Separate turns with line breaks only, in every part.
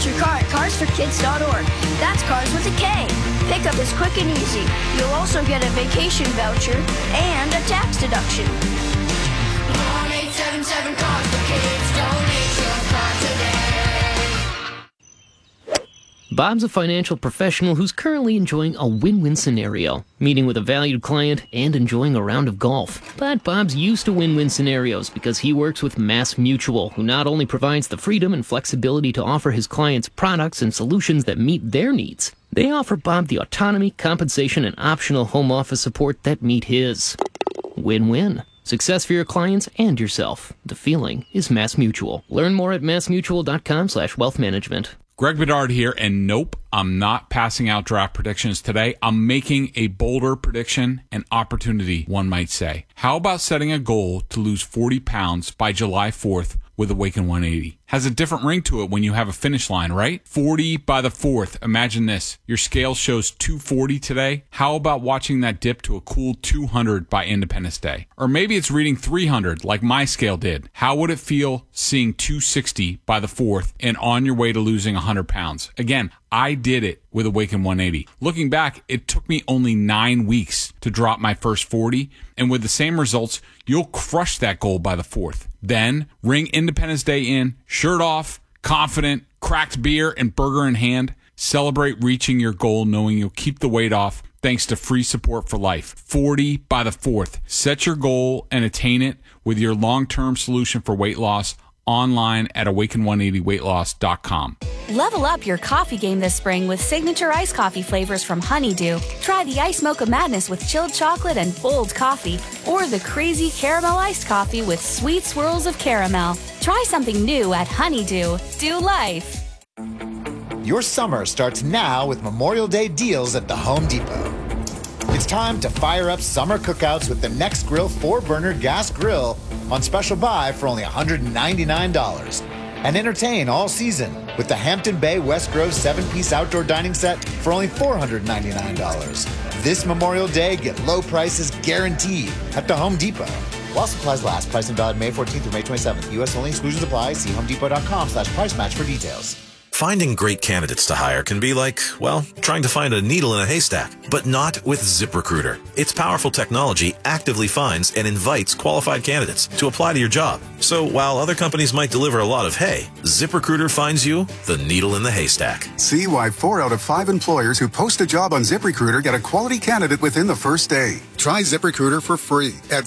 Get your car at carsforkids.org. That's cars with a K. Pickup is quick and easy. You'll also get a vacation voucher and a tax deduction. 1-877 Cars for Kids. Donate your car today.
Bob's a financial professional who's currently enjoying a win-win scenario, meeting with a valued client and enjoying a round of golf. But Bob's used to win-win scenarios because he works with Mass Mutual, who not only provides the freedom and flexibility to offer his clients products and solutions that meet their needs, they offer Bob the autonomy, compensation, and optional home office support that meet his. Win-win. Success for your clients and yourself. The feeling is Mass Mutual. Learn more at massmutual.com/wealthmanagement.
Greg Bedard here, and nope, I'm not passing out draft predictions today. I'm making a bolder prediction, an opportunity, one might say. How about setting a goal to lose 40 pounds by July 4th with Awaken 180? Has a different ring to it when you have a finish line, right? 40 by the 4th. Imagine this. Your scale shows 240 today. How about watching that dip to a cool 200 by Independence Day? Or maybe it's reading 300 like my scale did. How would it feel seeing 260 by the 4th and on your way to losing 100 pounds? Again, I did it with Awaken 180. Looking back, it took me only 9 weeks to drop my first 40, and with the same results, you'll crush that goal by the 4th. Then, ring Independence Day in, shirt off, confident, cracked beer and burger in hand. Celebrate reaching your goal knowing you'll keep the weight off thanks to free support for life. 40 by the 4th. Set your goal and attain it with your long-term solution for weight loss online at awaken180weightloss.com.
Level up your coffee game this spring with signature iced coffee flavors from Honeydew. Try the Ice Mocha Madness with chilled chocolate and bold coffee, or the crazy caramel iced coffee with sweet swirls of caramel. Try something new at Honeydew. Do life.
Your summer starts now with Memorial Day deals at the Home Depot. It's time to fire up summer cookouts with the Nextgrill 4-burner gas grill on special buy for only $199. And entertain all season with the Hampton Bay West Grove 7-piece outdoor dining set for only $499. This Memorial Day, get low prices guaranteed at the Home Depot. While supplies last, price and valid May 14th through May 27th. U.S. only, exclusions apply. See homedepot.com/price match for details.
Finding great candidates to hire can be like, well, trying to find a needle in a haystack, but not with ZipRecruiter. Its powerful technology actively finds and invites qualified candidates to apply to your job. So while other companies might deliver a lot of hay, ZipRecruiter finds you the needle in the haystack.
See why 4 out of 5 employers who post a job on ZipRecruiter get a quality candidate within the first day. Try ZipRecruiter for free at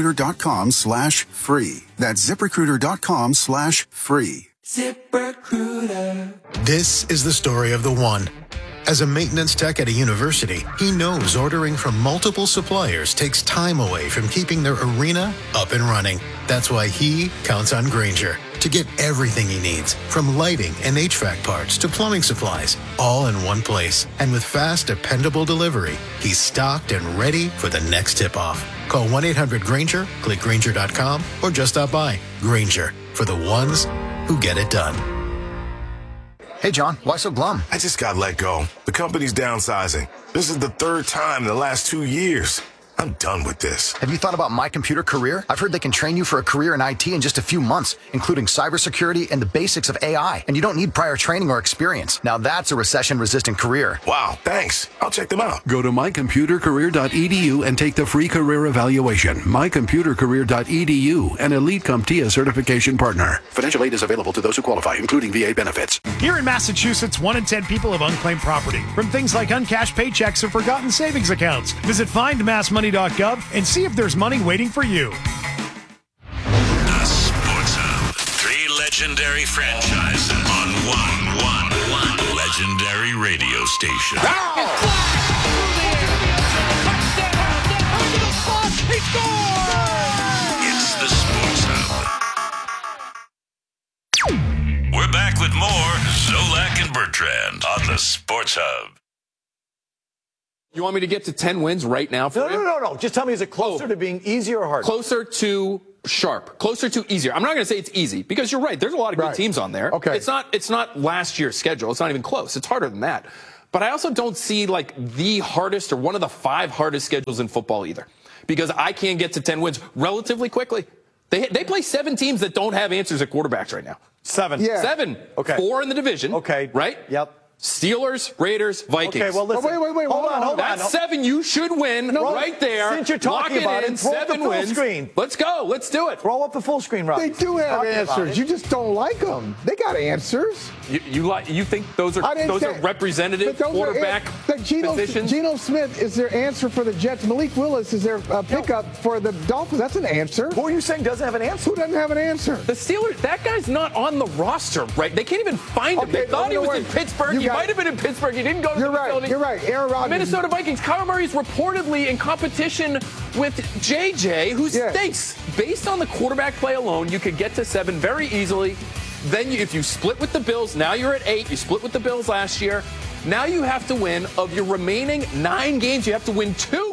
ZipRecruiter.com/free. That's ZipRecruiter.com/free.
ZipRecruiter. This is the story of the one. As a maintenance tech at a university, he knows ordering from multiple suppliers takes time away from keeping their arena up and running. That's why he counts on Grainger to get everything he needs, from lighting and HVAC parts to plumbing supplies, all in one place. And with fast, dependable delivery, he's stocked and ready for the next tip-off. Call 1-800-GRAINGER, click Grainger.com, or just stop by. Grainger, for the ones who get it done.
Hey, John, why so glum?
I just got let go. The company's downsizing. This is the 3rd time in the last 2 years. I'm done with this.
Have you thought about My Computer Career? I've heard they can train you for a career in IT in just a few months, including cybersecurity and the basics of AI. And you don't need prior training or experience. Now that's a recession-resistant career.
Wow, thanks. I'll check them out.
Go to mycomputercareer.edu and take the free career evaluation. mycomputercareer.edu, an Elite CompTIA certification partner. Financial aid is available to those who qualify, including VA benefits.
Here in Massachusetts, 1 in 10 people have unclaimed property from things like uncashed paychecks or forgotten savings accounts. Visit findmassmoney.gov and see if there's money waiting for you.
The Sports Hub. 3 legendary franchises on one legendary radio station. It's the Sports Hub. We're back with more Zolak and Bertrand on the Sports Hub.
You want me to get to 10 wins right now for you?
No. Just tell me, is it closer to being easier or harder?
Closer to sharp. Closer to easier. I'm not going to say it's easy because you're right. There's a lot of good teams on there.
Okay.
It's not last year's schedule. It's not even close. It's harder than that. But I also don't see like the hardest or one of the 5 hardest schedules in football either, because I can get to 10 wins relatively quickly. They play 7 teams that don't have answers at quarterbacks right now.
7.
Yeah.
7.
Okay.
4 in the division.
Okay.
Right?
Yep.
Steelers, Raiders, Vikings.
Okay, well, listen.
Wait.
Hold on.
That's 7 you should win right there.
Since you're talking
Lock
about
in,
it, throw up the
7
full
wins.
screen.
Let's go. Let's do it.
Throw up the full screen, Rob.
They do have answers. You just don't like them. They got answers.
You think those are representative quarterback positions?
Geno Smith is their answer for the Jets. Malik Willis is their pickup for the Dolphins. That's an answer.
Who are you saying doesn't have an answer?
Who doesn't have an answer?
The Steelers, that guy's not on the roster, right? They can't even find him. They thought he was in Pittsburgh. He might have been in Pittsburgh. He didn't go to the facility.
You're right. Aaron Rodgers.
Minnesota Vikings. Kyler Murray is reportedly in competition with JJ, who stinks. Based on the quarterback play alone, you could get to 7 very easily. Then if you split with the Bills, now you're at 8. You split with the Bills last year. Now you have to win of your remaining 9 games. You have to win 2.